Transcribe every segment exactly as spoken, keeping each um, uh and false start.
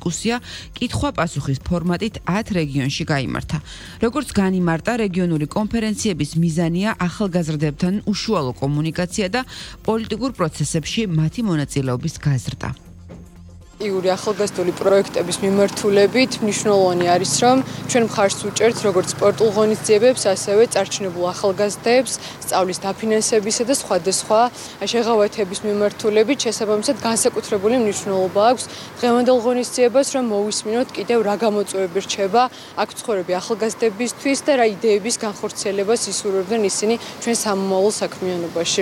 დისკუსია კითხვა-პასუხის ფორმატით ათ რეგიონში გაიმართა. როგორც განიმარტა, რეგიონული კონფერენციების მიზანია ახალგაზრდებთან უშუალო კომუნიკაცია და პოლიტიკურ პროცესებში მათი მონაწილეობის გაზრდა. იური ახალგაზრდული პროექტების მიმართულებით მნიშვნელოვანი არის, რომ ჩვენ მხარს უჭერთ როგორც სპორტულ ღონისძიებებს, ასევე წარჩინებულ ახალგაზრდებს, სწავლის დაფინანსებისა და სხვადასხვა შეღავათების მიმართულებით შესაბამისად განსაკუთრებული მნიშვნელობა აქვს დღევანდელ ღონისძიებას, რომ მოვისმინოთ კიდევ რა გამოწვევები რჩება აქ მცხოვრები ახალგაზრდებისთვის და რა იდეების განხორციელებას ისურვებდნენ ისინი ჩვენ სამომავლო საქმიანობაში.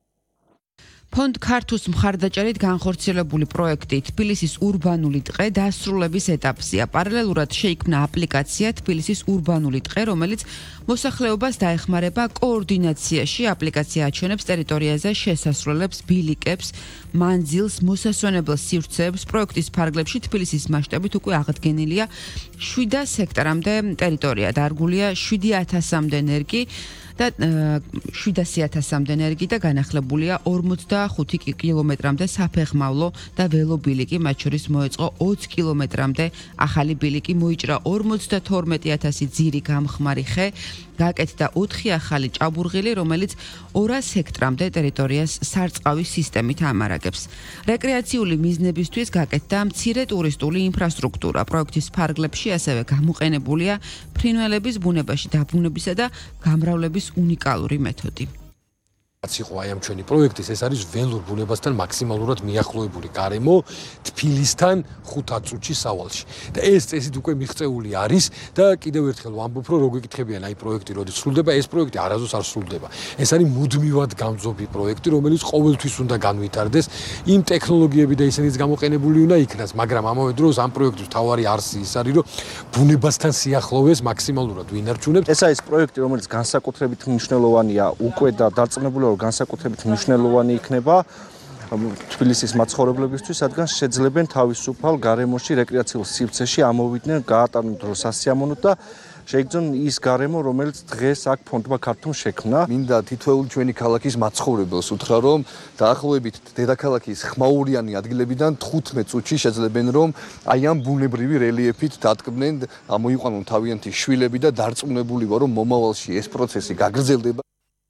ფონდ ქართუს მხარდაჭერით განხორციელებული პროექტი თბილისის ურბანული ტყე დასრულების ეტაპზეა. პარალელურად შეიქმნა აპლიკაცია თბილისის ურბანული ტყე, რომელიც მოსახლეობას დაეხმარება კოორდინაციაში. აპლიკაცია აჩვენებს ტერიტორიაზე შესასვლელებს, ბილიკებს, მანძილს, მოსასვენებელ სივრცეებს. პროექტის ფარგლებში თბილისის მასშტაბით უკვე აღდგენილია შვიდას ჰექტარამდე ტერიტორია, დარგულია შვიდი ათასამდე ენერგი და შვიდასი ათასამდე ენერგი და განახლებულია ორმოცდახუთი კილომეტრამდე საფეხმავლო და ველობილიკი, მათ შორის მოეწყო ოცი კილომეტრამდე ახალი ბილიკი, მოიჭრა ორმოცდათორმეტი ათასი ძირი გამხმარი ხე, გაკეთდა ოთხი ახალი ჭაბურღილი, რომელიც ორას ჰექტრამდე ტერიტორიას სარწყავის სისტემით ამარაგებს. რეკრეაციული მიზნებისთვის გაკეთდა მცირე ტურისტული ინფრასტრუქტურა. პროექტის ფარგლებში ასევე გამოყენებულია ფრინველების ბუნებაში დაბრუნებისა და გამრავლების უნიკალური მეთოდი. იყო აი ამ ჩვენი პროექტის, ეს არის ველურ ბუნებასთან მაქსიმალურად მიახლოებული გარემო თბილისთან ხუთ წუთში სავალში. და ეს წესით უკვე მიღწეული არის და კიდევ ერთხელ ვამბობ, რომ რო გეკითხებიან აი პროექტი როდის სრულდება, ეს პროექტი არასდროს არ სრულდება. ეს არის მუდმივად გამძობი პროექტი, რომელიც ყოველთვის უნდა განვითარდეს, იმ ტექნოლოგიები და ისინიც გამოყენებული უნდა იქნას, მაგრამ ამავე დროს ამ პროექტის მთავარი არსი ის არის, რომ ბუნებასთან სიახლოვეს მაქსიმალურად ვინარჩუნებთ. ეს არის პროექტი, რომელიც განსაკუთრებით მნიშვნელოვანია უკვე და დარწმუნებული განსაკუთრებით მნიშვნელოვანი იქნება თბილისის მაცხოვრებლებისთვის, რადგან შეძლებენ თავისუფალ გარემოში რეკრეაციულ სივრცეში ამოვიდნენ, გაატარონ დრო სასიამოვნოდ და შეიგრძნონ ის გარემო, რომელიც დღეს აქ ფონდმა ქართუმ შექმნა. მინდა თითოეული ჩვენი ქალაქის მაცხოვრებელს უთხრა, რომ დაახლოებით დედაქალაქის ხმაურიანი ადგილებიდან თხუთმეტ წუთში შეძლებენ, რომ აი ამ ბუნებრივი რელიეფით დატკბნენ, ამოიყვანონ თავიანთი შვილები და დარწმუნებული ვარ, რომ მომავალში ეს პროცესი გაგრძელდება.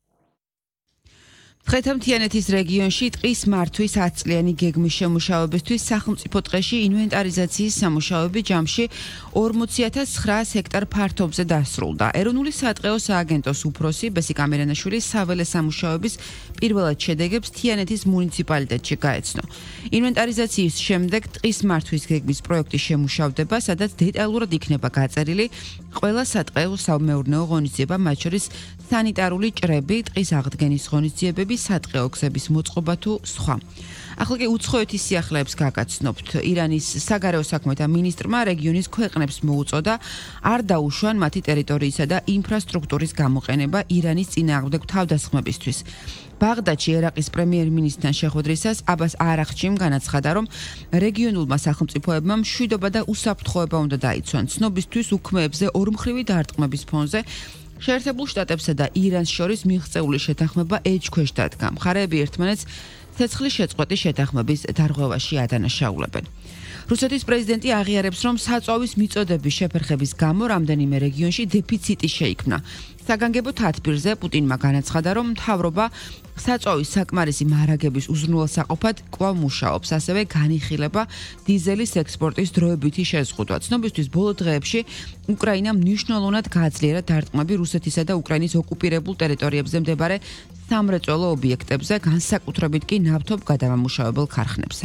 მცხეთა-მთიანეთის რეგიონში ტყის მართვის ათწლიანი გეგმის შემუშავებისთვის სახელმწიფო ტყეში ინვენტარიზაციის სამუშაოები ჯამში ორმოცი ათას ცხრაას ჰექტარ ფართობზე დასრულდა. ეროვნული სატყეო სააგენტოს უფროსი ბესი კამერანაშვილი საველე სამუშაოების პირველად შედეგებს თიანეთის მუნიციპალიტეტში გაეცნო. ინვენტარიზაციის შემდეგ ტყის მართვის გეგმის პროექტი შემუშავდება, სადაც დეტალურად იქნება გაწერილი ყველა სატყეო სამეურნეო ღონისძიება, მათ შორის სანიტარული ჭრები, ტყის აღდგენის ღონისძიებები, სატყეო გზების მოწყობა თუ სხვა. ახლა კი უცხოეთის სიახლეებს გაგაცნობთ. ირანის საგარეო საქმეთა მინისტრმა რეგიონის ქვეყნებს მოუწოდა არ დაუშვან მათი ტერიტორიისა და ინფრასტრუქტურის გამოყენება ირანის წინააღმდეგ თავდასხმებისთვის. ბაღდადში ერაყის პრემიერ-მინისტრთან შეხვედრისას აბას არაღჩიმ განაცხადა, რომ რეგიონულმა სახელმწიფოებმა მშვიდობა და უსაფრთხოება უნდა დაიცვან. ცნობისთვის უქმეებზე ორმხრივი დარტყმების ფონზე შეერთებულ შტატებსა და ირანს შორის მიღწეული შეთანხმება ეჭქვეშ დადგა. მხარეები ერთმანეთს ცეცხლის შეწყვეტის შეთანხმების დარღვევაში ადანაშაულებენ. რუსეთის პრეზიდენტი აღიარებს, რომ საწვავის მიწოდების შეფერხების გამო რამდენიმე რეგიონში დეფიციტი შეიქმნა. საგანგებო თათბირზე პუტინმა განაცხადა, რომ მთავრობა საწვავის საკმარისი მარაგების უზრუნველსაყოფად კვლავ მუშაობს, ასევე განიხილება დიზელის ექსპორტის დროებითი შეზღუდვა. ცნობისთვის ბოლო დღეებში უკრაინამ მნიშვნელოვნად გააძლიერა დარტყმები რუსეთისა და უკრაინის ოკუპირებულ ტერიტორიებზე მდებარე სამრეწველო ობიექტებზე, განსაკუთრებით კი ნავთობგადამამუშავებელ ქარხნებზე.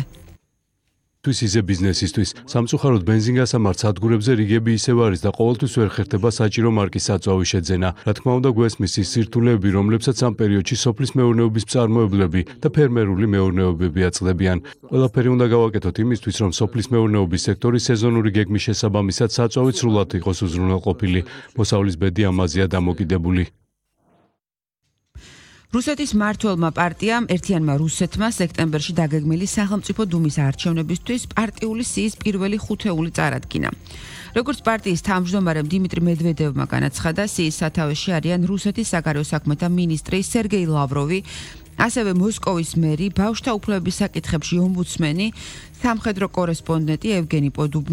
ისე ბიზნესისთვის სამწუხაროდ ბენზინგასამართ სადგურებზე რიგები ისევ არის და ყოველთვის ვერ ხერხდება საჭირო მარკის საწვავის შეძენა. რა თქმა უნდა, გვესმის ის სირთულეები, რომლებსაც ამ პერიოდში სოფლის მეურნეობის მწარმოებლები და ფერმერული მეურნეობები აწყდებიან. ყველაფერი უნდა გავაკეთოთ იმისთვის, რომ სოფლის მეურნეობის სექტორი სეზონური გეგმის შესაბამისად საწვავით სრულად იყოს უზრუნველყოფილი. მოსავლის ბედი ამაზეა დამოკიდებული. რუსეთის მმართველმა პარტიამ ერთიანმა რუსეთმა სექტემბერში დაგეგმილი სახელმწიფო დუმის არჩევნებისთვის პარტიული სიის პირველი ხუთეული წარადგინა. როგორც პარტიის თავმჯდომარემ დიმიტრი მედვედევმა განაცხადა, სიის სათავეში არიან რუსეთის საგარეო საქმეთა მინისტრი სერგეი ლავროვი, ასევე მოსკოვის მერი, ბავშვთა უფლებების საკითხებში ომბუდსმენი, სამხედრო კორესპონდენტი ევგენი პოდუბნი